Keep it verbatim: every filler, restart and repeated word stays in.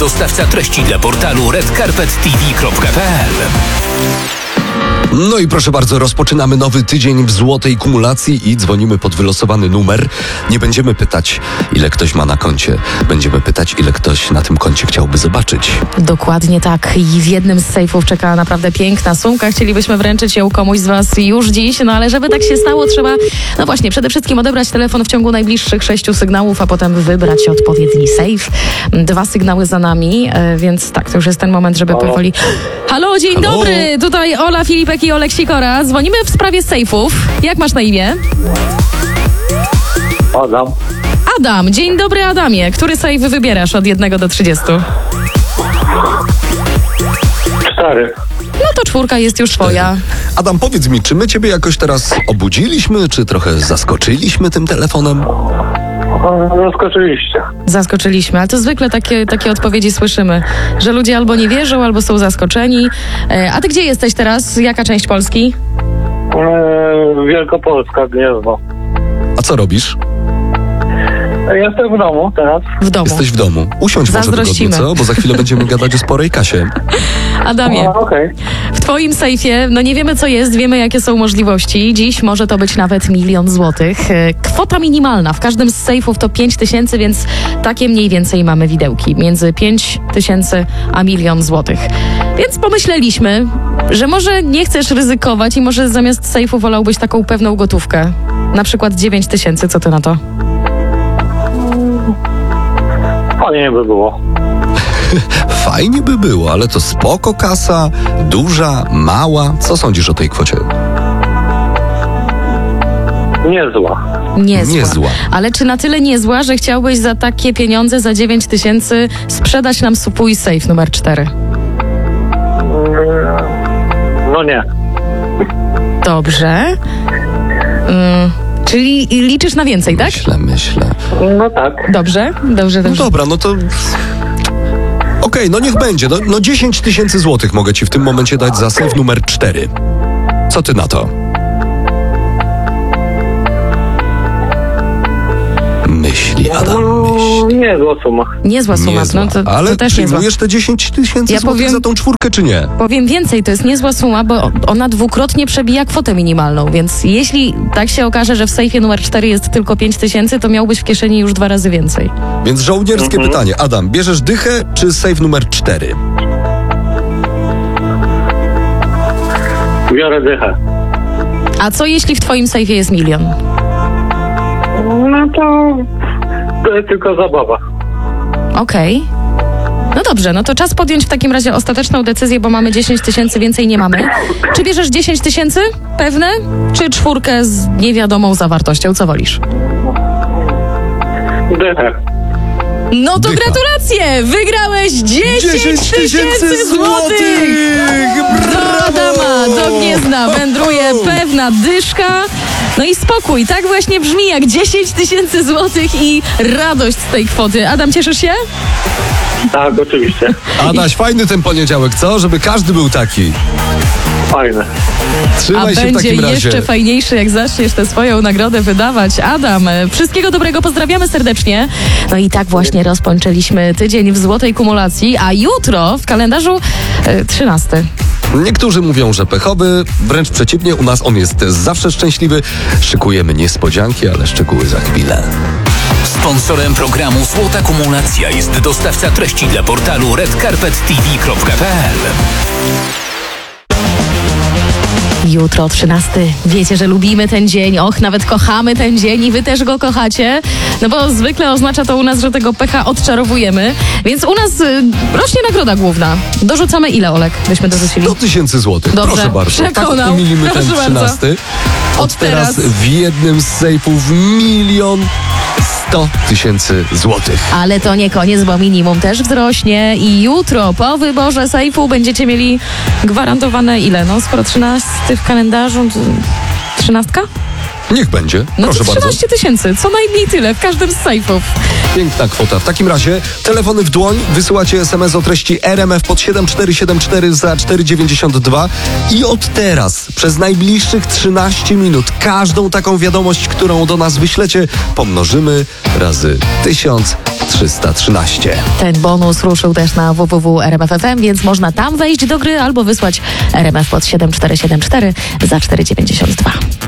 dostawca treści dla portalu red carpet t v kropka p l. No i proszę bardzo, rozpoczynamy nowy tydzień w złotej kumulacji i dzwonimy pod wylosowany numer. Nie będziemy pytać, ile ktoś ma na koncie. Będziemy pytać, ile ktoś na tym koncie chciałby zobaczyć. Dokładnie tak. I w jednym z sejfów czeka naprawdę piękna sumka. Chcielibyśmy wręczyć ją komuś z Was już dziś, no ale żeby tak się stało, trzeba, no właśnie, przede wszystkim odebrać telefon w ciągu najbliższych sześciu sygnałów, a potem wybrać odpowiedni sejf. Dwa sygnały za nami, więc tak, to już jest ten moment, żeby Halo. powoli... Halo, dzień Halo. dobry! Tutaj Ola Filipek i Olek Sikora. Dzwonimy w sprawie sejfów. Jak masz na imię? Adam. Adam. Dzień dobry, Adamie. Który sejf wybierasz od jednego do trzydziestu? Cztery. No to czwórka jest już twoja. Adam, powiedz mi, czy my ciebie jakoś teraz obudziliśmy, czy trochę zaskoczyliśmy tym telefonem? Zaskoczyliście. Zaskoczyliśmy, ale to zwykle takie, takie odpowiedzi słyszymy, że ludzie albo nie wierzą, albo są zaskoczeni. E, a ty gdzie jesteś teraz? Jaka część Polski? Eee, Wielkopolska, Gniezno. A co robisz? Jestem w domu teraz. W domu. Jesteś w domu. Usiądź może wygodnie, Zazdrościmy. co? Bo za chwilę będziemy gadać o sporej kasie. Adamie, A, okej. w twoim sejfie, no nie wiemy co jest, wiemy jakie są możliwości. Dziś może to być nawet milion złotych. E, Kwota minimalna w każdym z sejfów to pięć tysięcy, więc takie mniej więcej mamy widełki. Między pięć tysięcy a milion złotych. Więc pomyśleliśmy, że może nie chcesz ryzykować i może zamiast sejfu wolałbyś taką pewną gotówkę. Na przykład dziewięć tysięcy, co ty na to? Fajnie by było. Fajnie by było, ale to spoko kasa, duża, mała. Co sądzisz o tej kwocie? Niezła. Niezła. Niezła. Ale czy na tyle niezła, że chciałbyś za takie pieniądze, za dziewięć tysięcy sprzedać nam swój sejf numer cztery? Eee, No nie. Dobrze. Mm, czyli liczysz na więcej, tak? Myślę, myślę. No tak. Dobrze, dobrze, No dobrze. dobra, no to... Okej, no niech będzie. No, no dziesięć tysięcy złotych mogę ci w tym momencie dać za sejf numer cztery. Co ty na to? Myśli, Adam, No, myśli. niezła suma. Niezła suma, Niezła. no to, Ale to też niezła. przyjmujesz te dziesięć tysięcy Ja złotych powiem- za tą czwórkę, czy nie? Powiem więcej, to jest niezła suma, bo ona dwukrotnie przebija kwotę minimalną, więc jeśli tak się okaże, że w sejfie numer cztery jest tylko pięć tysięcy, to miałbyś w kieszeni już dwa razy więcej. Więc żołnierskie Mhm. pytanie. Adam, bierzesz dychę, czy sejf numer cztery? Biorę dychę. A co jeśli w twoim sejfie jest milion? No to... To jest tylko zabawa. Okej. No dobrze, no to czas podjąć w takim razie ostateczną decyzję, bo mamy dziesięć tysięcy, więcej nie mamy. Czy bierzesz dziesięć tysięcy? Pewne? Czy czwórkę z niewiadomą zawartością? Co wolisz? Dychę. No to Dycha. gratulacje! Wygrałeś dziesięć tysięcy złotych! Do Adama, do Gniezna wędruje pewna dyszka. No i spokój, tak właśnie brzmi jak dziesięć tysięcy złotych i radość z tej kwoty. Adam, cieszysz się? Tak, oczywiście. Adaś, fajny ten poniedziałek, co? Żeby każdy był taki. Fajne. Trzymaj A się w będzie takim razie. jeszcze fajniejszy, jak zaczniesz tę swoją nagrodę wydawać. Adam, wszystkiego dobrego, pozdrawiamy serdecznie. No i tak właśnie rozpoczęliśmy tydzień w złotej kumulacji, a jutro w kalendarzu e, trzynasty. Niektórzy mówią, że pechowy, wręcz przeciwnie, u nas on jest zawsze szczęśliwy. Szykujemy niespodzianki, ale szczegóły za chwilę. Sponsorem programu Złota Kumulacja jest dostawca treści dla portalu red carpet t v kropka p l. Jutro trzynasty. Wiecie, że lubimy ten dzień. Och, nawet kochamy ten dzień i wy też go kochacie. No bo zwykle oznacza to u nas, że tego pecha odczarowujemy. Więc u nas y, rośnie nagroda główna. Dorzucamy ile, Olek, byśmy dorzucili? sto tysięcy złotych. Dobrze, Proszę bardzo. przekonał. Tak umilimy ten Proszę bardzo. trzynasty. Od, Od teraz, teraz. w jednym z sejfów milion sto tysięcy złotych. Ale to nie koniec, bo minimum też wzrośnie i jutro po wyborze sejfu będziecie mieli gwarantowane ile? No skoro trzynasty w kalendarzu, to trzynastka? Niech będzie. No Proszę to bardzo. trzynaście tysięcy, co najmniej tyle w każdym z sejfów. Piękna kwota. W takim razie telefony w dłoń, wysyłacie es em es o treści R M F pod siedem cztery siedem cztery za cztery dziewięćdziesiąt dwa i od teraz przez najbliższych trzynaście minut każdą taką wiadomość, którą do nas wyślecie, pomnożymy razy tysiąc trzysta trzynaście. Ten bonus ruszył też na w w w kropka r m f kropka f m, więc można tam wejść do gry albo wysłać R M F pod siedem cztery siedem cztery za cztery dziewięćdziesiąt dwa.